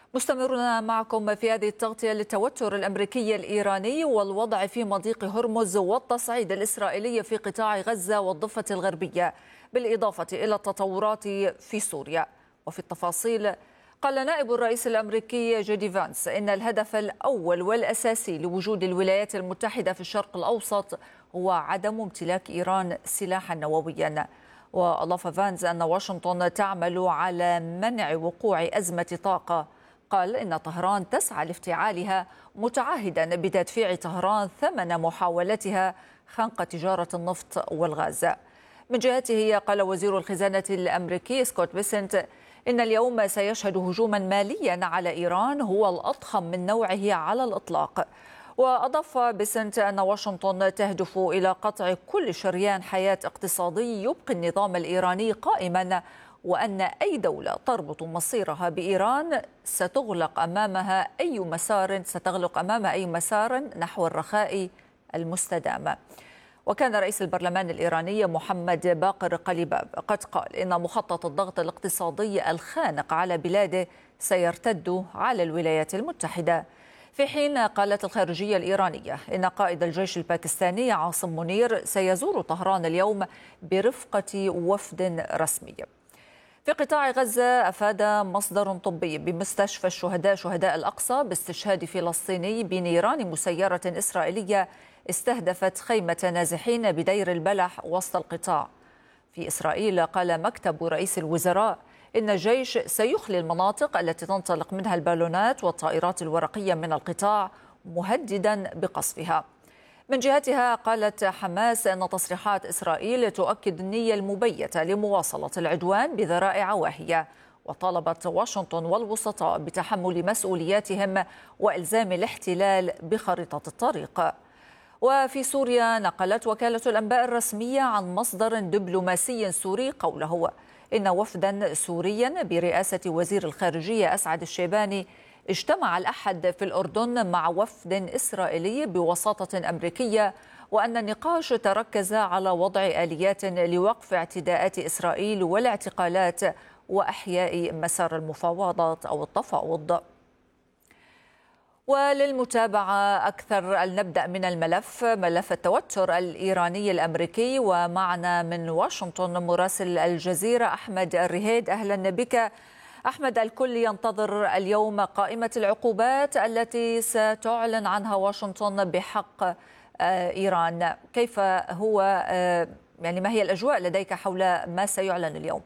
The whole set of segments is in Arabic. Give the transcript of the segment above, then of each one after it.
مستمرون معكم في هذه التغطية للتوتر الأمريكي الإيراني والوضع في مضيق هرمز والتصعيد الإسرائيلي في قطاع غزة والضفة الغربية، بالإضافة إلى التطورات في سوريا. وفي التفاصيل، قال نائب الرئيس الأمريكي جودي فانس إن الهدف الأول والأساسي لوجود الولايات المتحدة في الشرق الأوسط هو عدم امتلاك إيران سلاحا نوويا. وأضاف فانس أن واشنطن تعمل على منع وقوع أزمة طاقة. قال إن طهران تسعى لافتعالها، متعهدا بتدفيع طهران ثمن محاولتها خنق تجارة النفط والغاز. من جهته، قال وزير الخزانة الأمريكي سكوت بيسنت إن اليوم سيشهد هجوما ماليا على إيران هو الأضخم من نوعه على الإطلاق. وأضاف بيسنت أن واشنطن تهدف إلى قطع كل شريان حياة اقتصادي يبقي النظام الإيراني قائما، وأن أي دولة تربط مصيرها بإيران ستغلق أمامها أي مسار نحو الرخاء المستدام. وكان رئيس البرلمان الإيراني محمد باقر قليباف قد قال إن مخطط الضغط الاقتصادي الخانق على بلاده سيرتد على الولايات المتحدة. في حين قالت الخارجية الإيرانية إن قائد الجيش الباكستاني عاصم منير سيزور طهران اليوم برفقة وفد رسمي. في قطاع غزة، أفاد مصدر طبي بمستشفى الشهداء شهداء الأقصى باستشهاد فلسطيني بنيران مسيرة إسرائيلية استهدفت خيمة نازحين بدير البلح وسط القطاع. في إسرائيل، قال مكتب رئيس الوزراء إن الجيش سيخلي المناطق التي تنطلق منها البالونات والطائرات الورقية من القطاع، مهددا بقصفها. من جهتها، قالت حماس أن تصريحات إسرائيل تؤكد النية المبيتة لمواصلة العدوان بذرائع واهية، وطالبت واشنطن والوسطاء بتحمل مسؤولياتهم وإلزام الاحتلال بخريطة الطريق. وفي سوريا، نقلت وكالة الأنباء الرسمية عن مصدر دبلوماسي سوري قوله إن وفدا سوريا برئاسة وزير الخارجية أسعد الشيباني اجتمع الأحد في الأردن مع وفد إسرائيلي بوساطة أمريكية، وأن النقاش تركز على وضع آليات لوقف اعتداءات إسرائيل والاعتقالات وأحياء مسار المفاوضات أو التفاوض. وللمتابعة أكثر، نبدأ من ملف التوتر الإيراني الأمريكي، ومعنا من واشنطن مراسل الجزيرة أحمد الرهيد. أهلا بك أحمد. الكل ينتظر اليوم قائمة العقوبات التي ستعلن عنها واشنطن بحق إيران. كيف هو ما هي الأجواء لديك حول ما سيعلن اليوم؟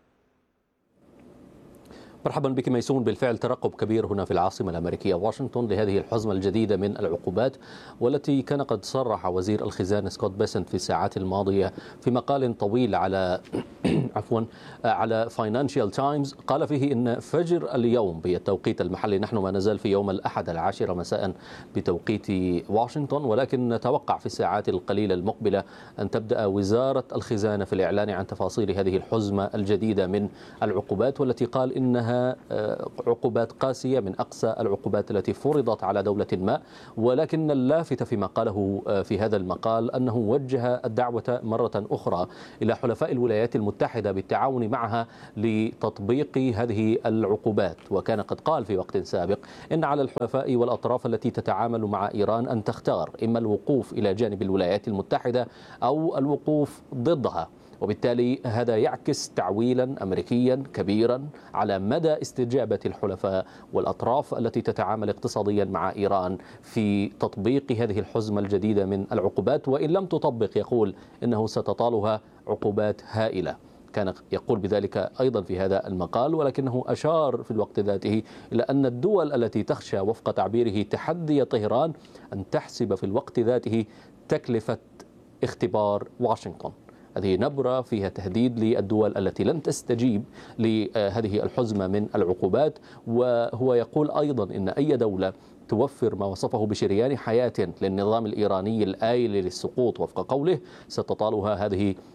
مرحبا بك ميسون. بالفعل ترقب كبير هنا في العاصمة الأمريكية واشنطن لهذه الحزمة الجديدة من العقوبات، والتي كان قد صرح وزير الخزانة سكوت بيسنت في الساعات الماضية في مقال طويل على على فاينانشال تايمز، قال فيه إن فجر اليوم بالتوقيت المحلي، نحن ما نزال في يوم الأحد 10 مساء بتوقيت واشنطن، ولكن نتوقع في الساعات القليلة المقبلة أن تبدأ وزارة الخزانة في الإعلان عن تفاصيل هذه الحزمة الجديدة من العقوبات، والتي قال إنها عقوبات قاسية من أقسى العقوبات التي فرضت على دولة ما. ولكن اللافت فيما قاله في هذا المقال أنه وجه الدعوة مرة أخرى إلى حلفاء الولايات المتحدة بالتعاون معها لتطبيق هذه العقوبات. وكان قد قال في وقت سابق إن على الحلفاء والأطراف التي تتعامل مع إيران أن تختار إما الوقوف إلى جانب الولايات المتحدة أو الوقوف ضدها، وبالتالي هذا يعكس تعويلا أمريكيا كبيرا على مدى استجابة الحلفاء والأطراف التي تتعامل اقتصاديا مع إيران في تطبيق هذه الحزمة الجديدة من العقوبات، وإن لم تطبق يقول إنه ستطالها عقوبات هائلة. كان يقول بذلك أيضا في هذا المقال، ولكنه أشار في الوقت ذاته إلى أن الدول التي تخشى وفق تعبيره تحدي طهران أن تحسب في الوقت ذاته تكلفة اختبار واشنطن. هذه نبرة فيها تهديد للدول التي لن تستجيب لهذه الحزمة من العقوبات. وهو يقول أيضا إن أي دولة توفر ما وصفه بشريان حياة للنظام الإيراني الآيل للسقوط وفق قوله ستطالها هذه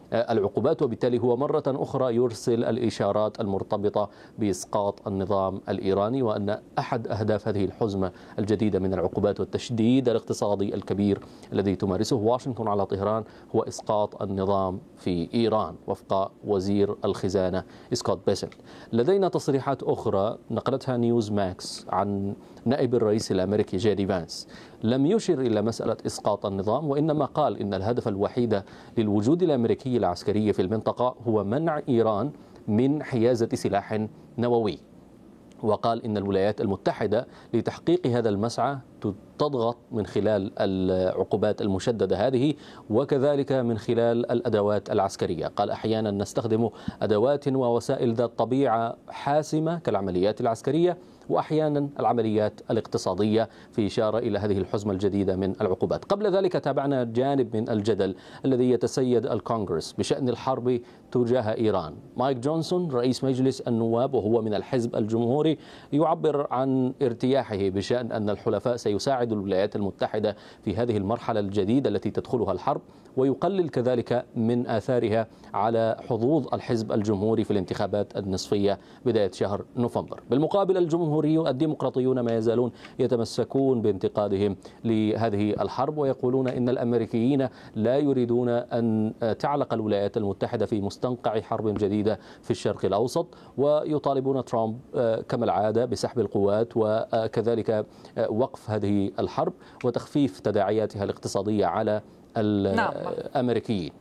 العقوبات، وبالتالي هو مرة أخرى يرسل الإشارات المرتبطة بإسقاط النظام الإيراني، وأن أحد أهداف هذه الحزمة الجديدة من العقوبات والتشديد الاقتصادي الكبير الذي تمارسه واشنطن على طهران هو إسقاط النظام في إيران وفق وزير الخزانة سكوت بيسنت. لدينا تصريحات أخرى نقلتها نيوز ماكس عن نائب الرئيس الأمريكي جيدي فانس، لم يشر إلى مسألة إسقاط النظام، وإنما قال إن الهدف الوحيد للوجود الأمريكي العسكري في المنطقة هو منع إيران من حيازة سلاح نووي. وقال إن الولايات المتحدة لتحقيق هذا المسعى تضغط من خلال العقوبات المشددة هذه، وكذلك من خلال الأدوات العسكرية. قال أحيانا نستخدم أدوات ووسائل ذات طبيعة حاسمة كالعمليات العسكرية، وأحيانا العمليات الاقتصادية، في إشارة إلى هذه الحزمة الجديدة من العقوبات. قبل ذلك تابعنا جانب من الجدل الذي يتسيد الكونغرس بشأن الحرب تجاه إيران. مايك جونسون رئيس مجلس النواب وهو من الحزب الجمهوري يعبر عن ارتياحه بشأن أن الحلفاء سيساعد الولايات المتحدة في هذه المرحلة الجديدة التي تدخلها الحرب، ويقلل كذلك من آثارها على حظوظ الحزب الجمهوري في الانتخابات النصفية بداية شهر نوفمبر. بالمقابل الديمقراطيون ما يزالون يتمسكون بانتقادهم لهذه الحرب، ويقولون إن الأمريكيين لا يريدون أن تعلق الولايات المتحدة في مستنقع حرب جديدة في الشرق الأوسط، ويطالبون ترامب كما العادة بسحب القوات وكذلك وقف هذه الحرب وتخفيف تداعياتها الاقتصادية على الأمريكيين.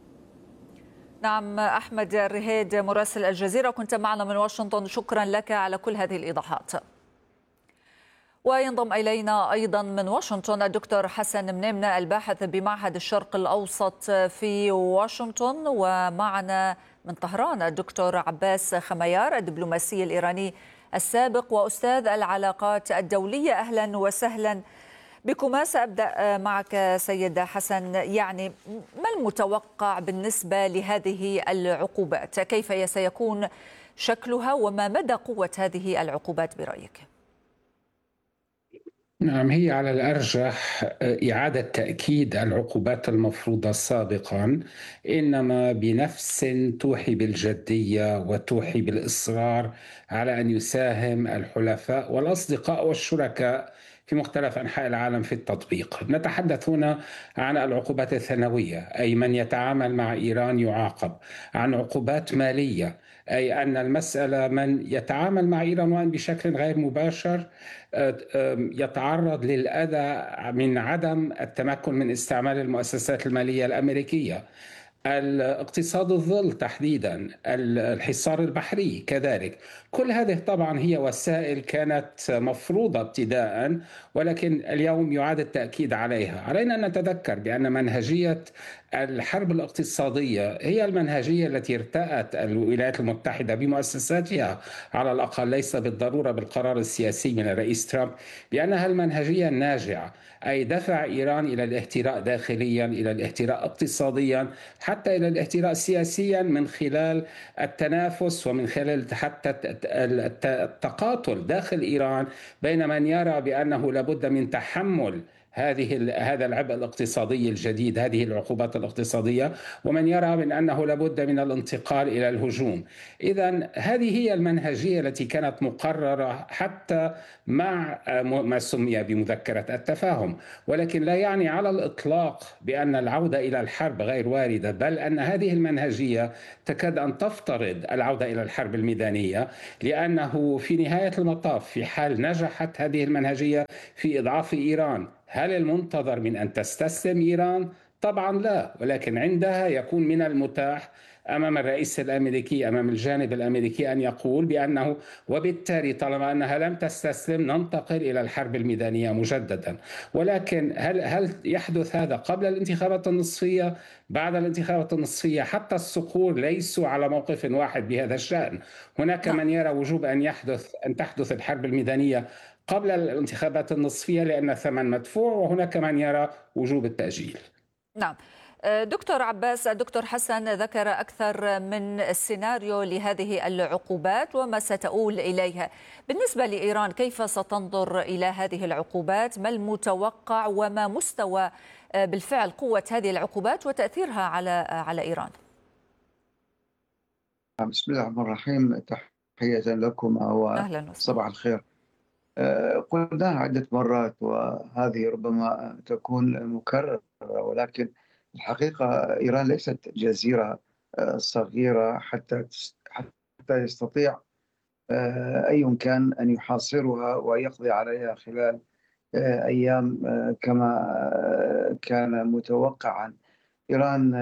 نعم، أحمد الرهيد مراسل الجزيرة كنت معنا من واشنطن، شكرا لك على كل هذه الإيضاحات. وينضم إلينا أيضا من واشنطن الدكتور حسن منيمنة الباحث بمعهد الشرق الأوسط في واشنطن، ومعنا من طهران الدكتور عباس خميار الدبلوماسي الإيراني السابق وأستاذ العلاقات الدولية. أهلا وسهلا بكما. سأبدأ معك سيد حسن، يعني ما المتوقع بالنسبة لهذه العقوبات؟ كيف سيكون شكلها وما مدى قوة هذه العقوبات برأيك؟ نعم، هي على الأرجح إعادة تأكيد العقوبات المفروضة سابقا، إنما بنفس توحي بالجدية وتوحي بالإصرار على أن يساهم الحلفاء والأصدقاء والشركاء في مختلف أنحاء العالم في التطبيق. نتحدث هنا عن العقوبات الثانوية، أي من يتعامل مع إيران يعاقب، عن عقوبات مالية، أي أن المسألة من يتعامل مع إيران وأن بشكل غير مباشر يتعرض للأذى من عدم التمكن من استعمال المؤسسات المالية الأمريكية. الاقتصاد الظل تحديدا، الحصار البحري كذلك، كل هذه طبعا هي وسائل كانت مفروضة ابتداء، ولكن اليوم يعاد التأكيد عليها. علينا أن نتذكر بأن منهجية الحرب الاقتصادية هي المنهجية التي ارتأت الولايات المتحدة بمؤسساتها، على الأقل ليس بالضرورة بالقرار السياسي من الرئيس ترامب، بأنها المنهجية الناجعة، أي دفع إيران إلى الاهتراء داخليا، إلى الاهتراء اقتصاديا، حتى إلى الاهتراء سياسيا من خلال التنافس ومن خلال حتى التقاتل داخل إيران بين من يرى بأنه لابد من تحمل هذا العبء الاقتصادي الجديد، هذه العقوبات الاقتصادية، ومن يرى من أنه لابد من الانتقال إلى الهجوم. إذن هذه هي المنهجية التي كانت مقررة حتى مع ما سمي بمذكرة التفاهم، ولكن لا يعني على الإطلاق بأن العودة إلى الحرب غير واردة، بل أن هذه المنهجية تكاد أن تفترض العودة إلى الحرب الميدانية، لأنه في نهاية المطاف في حال نجحت هذه المنهجية في إضعاف إيران، هل المنتظر من أن تستسلم إيران؟ طبعا لا، ولكن عندها يكون من المتاح أمام الرئيس الأمريكي، أمام الجانب الأمريكي، أن يقول بأنه وبالتالي طالما أنها لم تستسلم ننتقل إلى الحرب الميدانية مجددا. ولكن هل يحدث هذا قبل الانتخابات النصفية؟ بعد الانتخابات النصفية؟ حتى الصقور ليسوا على موقف واحد بهذا الشأن. هناك من يرى وجوب أن تحدث الحرب الميدانية قبل الانتخابات النصفية لأن الثمن مدفوع، وهناك من يرى وجوب التأجيل. نعم. دكتور عباس، الدكتور حسن ذكر أكثر من السيناريو لهذه العقوبات وما ستؤول إليها. بالنسبة لإيران كيف ستنظر إلى هذه العقوبات؟ ما المتوقع وما مستوى بالفعل قوة هذه العقوبات وتأثيرها على إيران؟ بسم الله الرحمن الرحيم. تحية لكم أهلا وسهلا. وصباح الخير. قلناها عدة مرات وهذه ربما تكون مكررة، ولكن الحقيقة إيران ليست جزيرة صغيرة حتى يستطيع أي كان أن يحاصرها ويقضي عليها خلال أيام كما كان متوقعا. إيران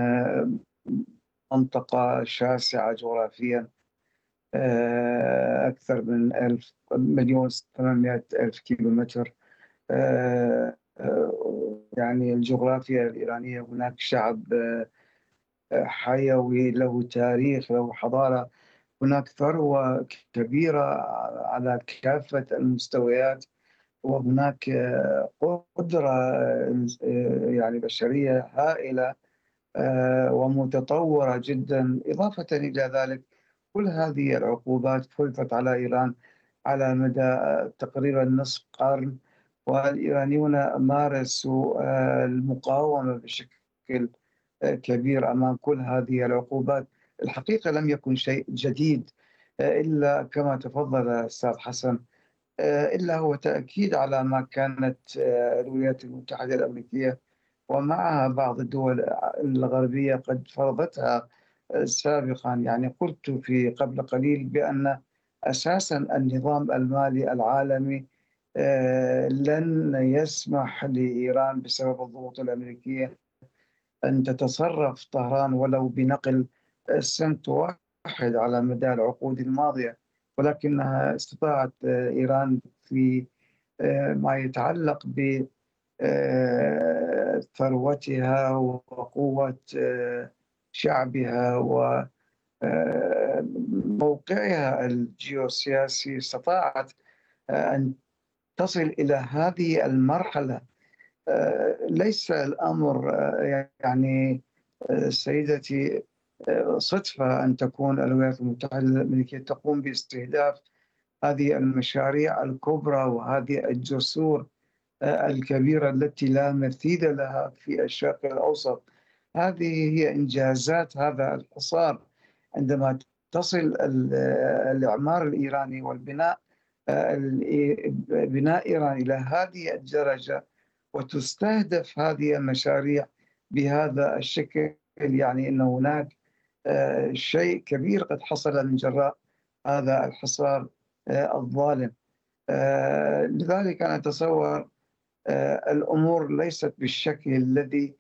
منطقة شاسعة جغرافيا، أكثر من 1,800,000 كيلومتر. يعني الجغرافيا الإيرانية، هناك شعب حيوي له تاريخ له حضارة، هناك ثروة كبيرة على كافة المستويات، وهناك قدرة يعني بشرية هائلة ومتطورة جدا. إضافة إلى ذلك كل هذه العقوبات فرضت على إيران على مدى تقريبا نصف قرن، والإيرانيون مارسوا المقاومة بشكل كبير أمام كل هذه العقوبات. الحقيقة لم يكن شيء جديد، إلا كما تفضل أستاذ حسن، إلا هو تأكيد على ما كانت الولايات المتحدة الأمريكية ومعها بعض الدول الغربية قد فرضتها سابقا. يعني قلت في قبل قليل بأن أساسا النظام المالي العالمي لن يسمح لإيران بسبب الضغوط الأمريكية أن تتصرف طهران ولو بنقل سنت واحد على مدى العقود الماضية، ولكنها استطاعت إيران في ما يتعلق ب ثروتها وقوة شعبها وموقعها الجيوسياسي، استطاعت أن تصل إلى هذه المرحلة. ليس الأمر يعني سيدتي صدفة أن تكون الولايات المتحدة الأمريكية تقوم باستهداف هذه المشاريع الكبرى وهذه الجسور الكبيرة التي لا مثيل لها في الشرق الأوسط. هذه هي إنجازات هذا الحصار. عندما تصل الإعمار الإيراني والبناء بناء إيران إلى هذه الدرجة وتستهدف هذه المشاريع بهذا الشكل، يعني أن هناك شيء كبير قد حصل من جراء هذا الحصار الظالم. لذلك أنا أتصور الأمور ليست بالشكل الذي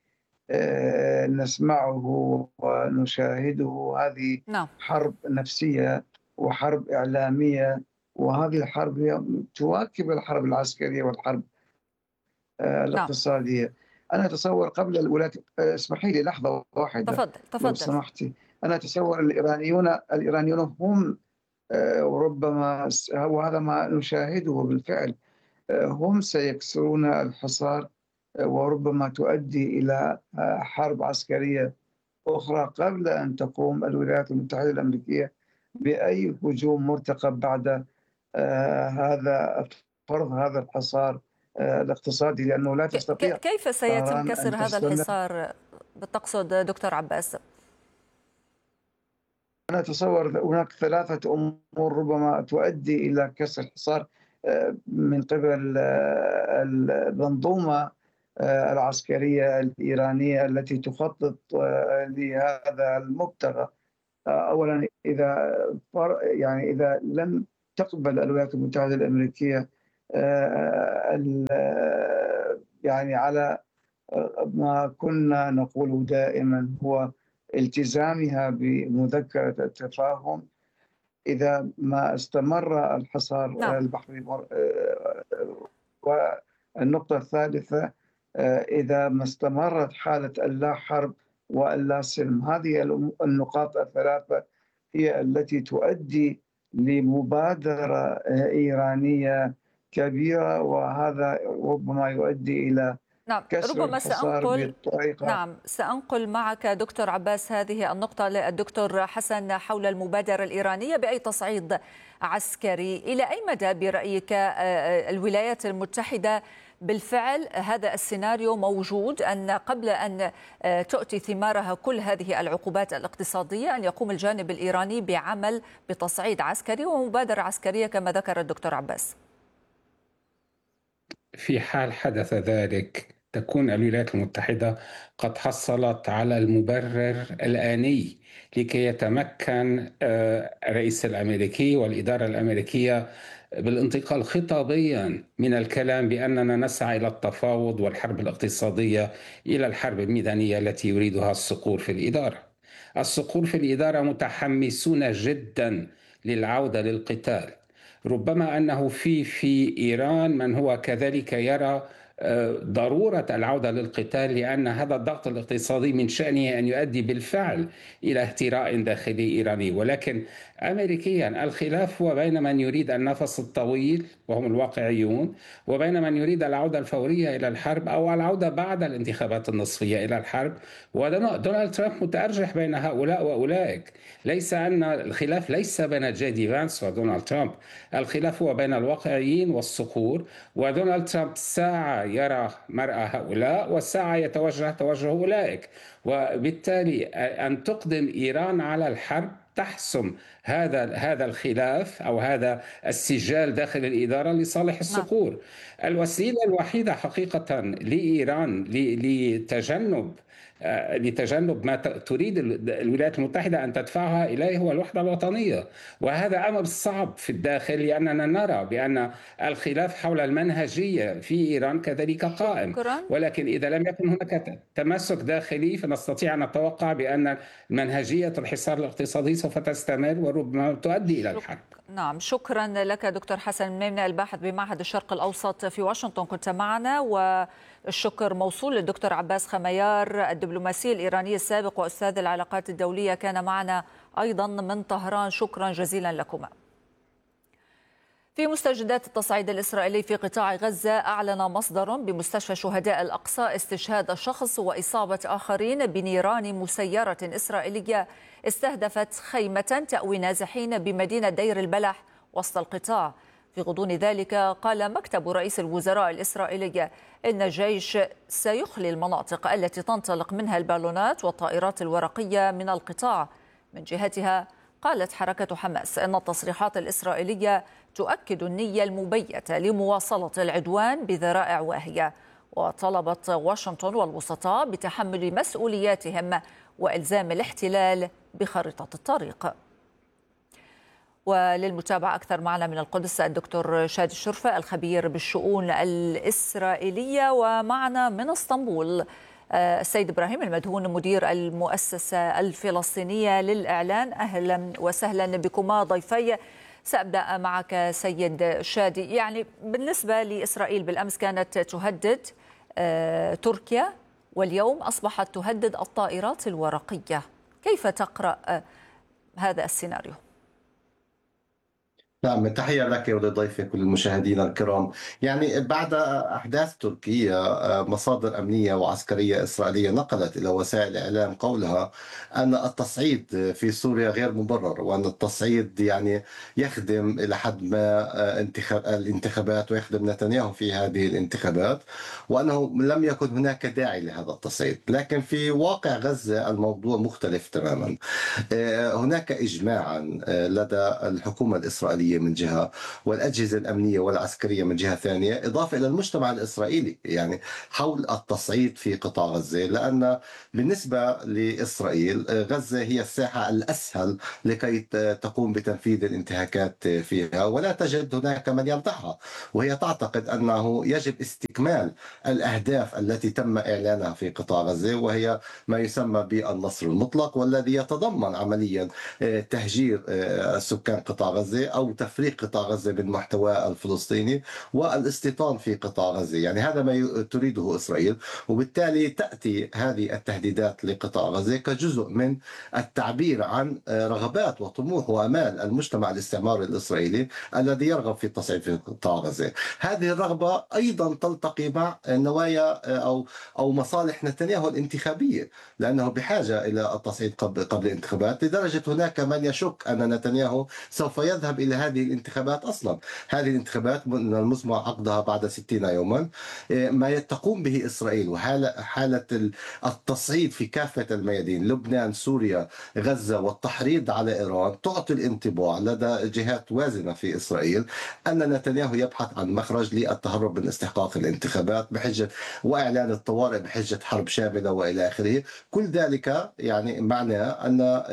نسمعه ونشاهده. هذه نعم. حرب نفسية وحرب إعلامية، وهذه الحرب هي تواكب الحرب العسكرية والحرب نعم. الاقتصادية. أنا أتصور قبل الولايات، اسمحي لي لحظة واحدة تفضل لو تفضل. سمحتي. أنا أتصور الإيرانيون هم وربما وهذا ما نشاهده بالفعل، هم سيكسرون الحصار وربما تؤدي إلى حرب عسكرية أخرى قبل أن تقوم الولايات المتحدة الأمريكية بأي هجوم مرتقب بعد هذا فرض هذا الحصار الاقتصادي، لأنه لا تستطيع كيف سيتم طهران كسر أن هذا تستمر. الحصار تقصد دكتور عباس؟ أنا أتصور هناك ثلاثة أمور ربما تؤدي إلى كسر الحصار من قبل المنظومة العسكرية الإيرانية التي تخطط لهذا المبتغى. أولا، إذا لم تقبل الولايات المتحدة الأمريكية يعني على ما كنا نقول دائما هو التزامها بمذكرة التفاهم، إذا ما استمر الحصار نعم. البحري. والنقطة الثالثة، إذا ما استمرت حالة اللا حرب واللا سلم. هذه النقاط الثلاثة هي التي تؤدي لمبادرة إيرانية كبيرة، وهذا ربما يؤدي إلى نعم، كسر ربما الحصار بطريقة. سأنقل معك دكتور عباس هذه النقطة للدكتور حسن حول المبادرة الإيرانية بأي تصعيد عسكري. إلى أي مدى برأيك الولايات المتحدة بالفعل هذا السيناريو موجود، أن قبل أن تؤتي ثمارها كل هذه العقوبات الاقتصادية أن يقوم الجانب الإيراني بعمل بتصعيد عسكري ومبادرة عسكرية كما ذكر الدكتور عباس؟ في حال حدث ذلك تكون الولايات المتحدة قد حصلت على المبرر الآني لكي يتمكن الرئيس الأمريكي والإدارة الأمريكية بالانتقال خطابيا من الكلام بأننا نسعى إلى التفاوض والحرب الاقتصادية إلى الحرب الميدانية التي يريدها الصقور في الإدارة. الصقور في الإدارة متحمسون جدا للعودة للقتال. ربما أنه في إيران من هو كذلك يرى ضرورة العودة للقتال، لأن هذا الضغط الاقتصادي من شأنه أن يؤدي بالفعل إلى اهتراء داخلي إيراني. ولكن أمريكيا الخلاف هو بين من يريد النفس الطويل وهم الواقعيون، وبين من يريد العودة الفورية إلى الحرب أو العودة بعد الانتخابات النصفية إلى الحرب. ودونالد ترامب متأرجح بين هؤلاء وأولئك. ليس أن الخلاف ليس بين جي دي فانس ودونالد ترامب، الخلاف هو بين الواقعيين والصقور. ودونالد ترامب ساعة يرى مرأى هؤلاء والساعة يتوجه توجه أولئك، وبالتالي أن تقدم إيران على الحرب تحسم هذا الخلاف أو هذا السجال داخل الإدارة لصالح الصقور. الوسيلة الوحيدة حقيقة لإيران لتجنب ما تريد الولايات المتحدة أن تدفعها إليه هو الوحدة الوطنية، وهذا أمر صعب في الداخل، لأننا نرى بأن الخلاف حول المنهجية في إيران كذلك قائم. ولكن إذا لم يكن هناك تماسك داخلي فنستطيع أن نتوقع بأن منهجية الحصار الاقتصادي سوف تستمر وربما تؤدي إلى الحرب. نعم، شكرا لك دكتور حسن ميمنة الباحث بمعهد الشرق الأوسط في واشنطن، كنت معنا. والشكر موصول للدكتور عباس خميار الدبلوماسي الإيراني السابق وأستاذ العلاقات الدولية، كان معنا أيضا من طهران. شكرا جزيلا لكما. في مستجدات التصعيد الإسرائيلي في قطاع غزة، أعلن مصدر بمستشفى شهداء الأقصى استشهاد شخص وإصابة آخرين بنيران مسيرة إسرائيلية استهدفت خيمة تأوي نازحين بمدينة دير البلح وسط القطاع. في غضون ذلك قال مكتب رئيس الوزراء الإسرائيلي إن الجيش سيخلي المناطق التي تنطلق منها البالونات والطائرات الورقية من القطاع. من جهتها قالت حركة حماس إن التصريحات الإسرائيلية تؤكد النية المبيتة لمواصلة العدوان بذرائع واهية، وطلبت واشنطن والوسطاء بتحمل مسؤولياتهم وإلزام الاحتلال بخارطة الطريق. وللمتابعة أكثر معنا من القدس الدكتور شادي الشرفة الخبير بالشؤون الإسرائيلية، ومعنا من اسطنبول السيد إبراهيم المدهون مدير المؤسسة الفلسطينية للإعلان. أهلا وسهلا بكما ضيفي. سأبدأ معك سيد شادي. يعني بالنسبة لإسرائيل بالأمس كانت تهدد تركيا واليوم أصبحت تهدد الطائرات الورقية، كيف تقرأ هذا السيناريو؟ نعم، تحية لك ولضيفك وللمشاهدين الكرام. يعني بعد أحداث تركيا، مصادر أمنية وعسكرية إسرائيلية نقلت إلى وسائل الإعلام قولها أن التصعيد في سوريا غير مبرر، وأن التصعيد يعني يخدم إلى حد ما الانتخابات ويخدم نتنياهو في هذه الانتخابات، وأنه لم يكن هناك داعي لهذا التصعيد. لكن في واقع غزة الموضوع مختلف تماما. هناك إجماعا لدى الحكومة الإسرائيلية من جهة والأجهزة الأمنية والعسكرية من جهة ثانية، إضافة إلى المجتمع الإسرائيلي يعني حول التصعيد في قطاع غزة، لأن بالنسبة لإسرائيل غزة هي الساحة الأسهل لكي تقوم بتنفيذ الانتهاكات فيها، ولا تجد هناك من يمدحها، وهي تعتقد أنه يجب استكمال الأهداف التي تم إعلانها في قطاع غزة، وهي ما يسمى بالنصر المطلق، والذي يتضمن عمليا تهجير سكان قطاع غزة أو تفريق قطاع غزة من محتواه الفلسطيني والاستيطان في قطاع غزة. يعني هذا ما تريده إسرائيل، وبالتالي تأتي هذه التهديدات لقطاع غزة كجزء من التعبير عن رغبات وطموح وأمال المجتمع الاستعماري الإسرائيلي الذي يرغب في التصعيد في قطاع غزة. هذه الرغبة أيضا تلتقي مع نوايا أو مصالح نتنياهو الانتخابية، لأنه بحاجة إلى التصعيد قبل الانتخابات، لدرجة هناك من يشك أن نتنياهو سوف يذهب إلى هذه الانتخابات أصلا. هذه الانتخابات من المزمع عقدها بعد 60 يوما. ما تقوم به إسرائيل وحالة التصعيد في كافة الميادين، لبنان، سوريا، غزة، والتحريض على إيران، تعطي الانطباع لدى جهات وازنة في إسرائيل أن نتنياهو يبحث عن مخرج للتهرب من استحقاق الانتخابات بحجة وإعلان الطوارئ بحجة حرب شاملة وإلى آخره. كل ذلك يعني معناه أن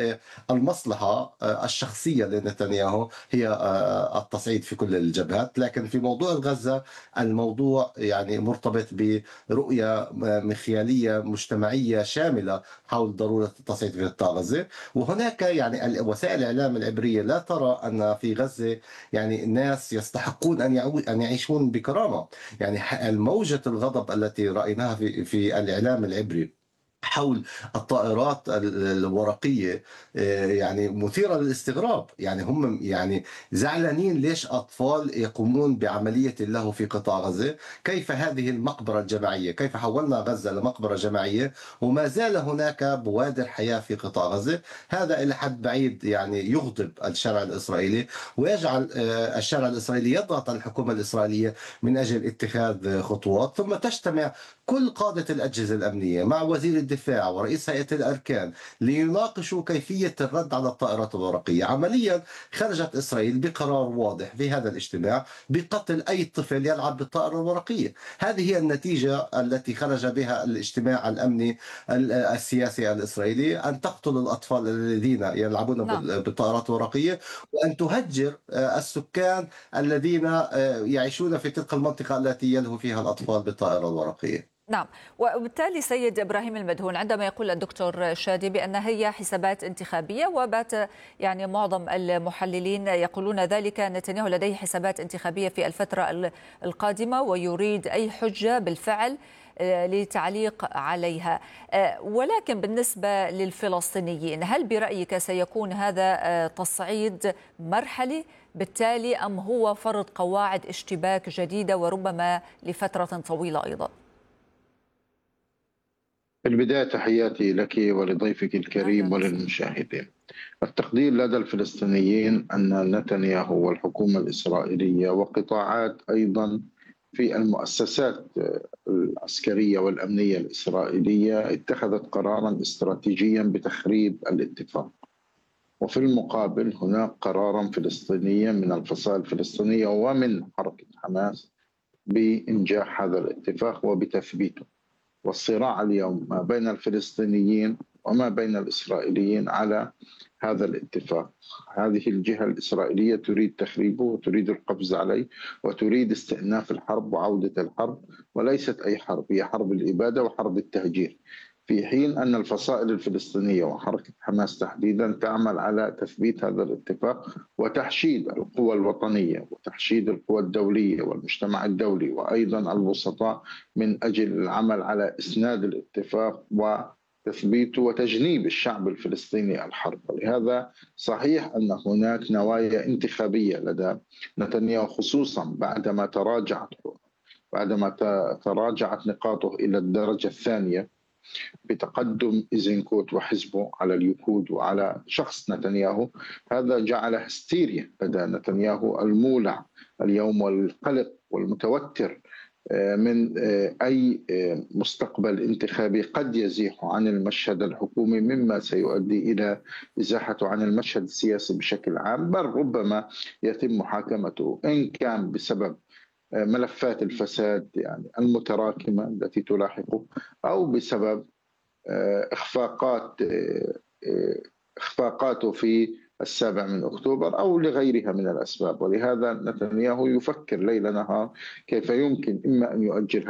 المصلحة الشخصية لنتنياهو هي التصعيد في كل الجبهات. لكن في موضوع غزة الموضوع يعني مرتبط برؤية مخيالية مجتمعية شاملة حول ضرورة التصعيد في قطاع غزة. وهناك يعني وسائل الإعلام العبرية لا ترى أن في غزة يعني الناس يستحقون أن يعيشون بكرامة. يعني موجة الغضب التي رأيناها في الإعلام العبري حول الطائرات الورقية يعني مثيرة للاستغراب. يعني هم يعني زعلانين ليش أطفال يقومون بعملية له في قطاع غزة. كيف هذه المقبرة الجماعية؟ كيف حولنا غزة لمقبرة جماعية وما زال هناك بوادر حياة في قطاع غزة؟ هذا إلى حد بعيد يعني يغضب الشارع الإسرائيلي، ويجعل الشارع الإسرائيلي يضغط على الحكومة الإسرائيلية من أجل اتخاذ خطوات. ثم تجتمع كل قادة الأجهزة الأمنية مع وزير الدفاع ورئيس هيئة الأركان ليناقشوا كيفية الرد على الطائرات الورقية. عمليا خرجت إسرائيل بقرار واضح في هذا الاجتماع بقتل أي طفل يلعب بالطائرة الورقية. هذه هي النتيجة التي خرج بها الاجتماع الأمني السياسي الإسرائيلي، أن تقتل الأطفال الذين يلعبون بالطائرات الورقية، وأن تهجر السكان الذين يعيشون في تلك المنطقة التي يلهو فيها الأطفال بالطائرة الورقية. نعم، وبالتالي سيد إبراهيم المدهون، عندما يقول الدكتور شادي بأن هي حسابات انتخابية، وبات يعني معظم المحللين يقولون ذلك، نتنياهو لديه حسابات انتخابية في الفترة القادمة ويريد أي حجة بالفعل لتعليق عليها. ولكن بالنسبة للفلسطينيين، هل برأيك سيكون هذا تصعيد مرحلي بالتالي، أم هو فرض قواعد اشتباك جديدة وربما لفترة طويلة أيضا؟ في البداية تحياتي لك ولضيفك الكريم وللمشاهدين. التقدير لدى الفلسطينيين أن نتنياهو والحكومة الإسرائيلية وقطاعات أيضا في المؤسسات العسكرية والأمنية الإسرائيلية اتخذت قرارا استراتيجيا بتخريب الاتفاق، وفي المقابل هناك قرارا فلسطينيا من الفصائل الفلسطينية ومن حركة حماس بإنجاح هذا الاتفاق وبتثبيته. والصراع اليوم ما بين الفلسطينيين وما بين الإسرائيليين على هذا الاتفاق. هذه الجهة الإسرائيلية تريد تخريبه وتريد القبض عليه وتريد استئناف الحرب وعودة الحرب، وليست أي حرب، هي حرب الإبادة وحرب التهجير. في حين أن الفصائل الفلسطينية وحركة حماس تحديدا تعمل على تثبيت هذا الاتفاق وتحشيد القوى الوطنية وتحشيد القوى الدولية والمجتمع الدولي وأيضا الوسطاء من أجل العمل على إسناد الاتفاق وتثبيته وتجنيب الشعب الفلسطيني الحرب. ولهذا صحيح أن هناك نوايا انتخابية لدى نتنياهو، خصوصا بعدما تراجعت نقاطه إلى الدرجة الثانية بتقدم إيزنكوت وحزبه على اليهود وعلى شخص نتنياهو. هذا جعل هستيريا لدى نتنياهو المولع اليوم والقلق والمتوتر من أي مستقبل انتخابي قد يزيح عن المشهد الحكومي، مما سيؤدي إلى إزاحته عن المشهد السياسي بشكل عام، بل ربما يتم محاكمته إن كان بسبب ملفات الفساد يعني المتراكمة التي تلاحقه، أو بسبب إخفاقاته في 7 أكتوبر أو لغيرها من الأسباب. ولهذا نتنياهو يفكر ليل نهار كيف يمكن إما أن يؤجل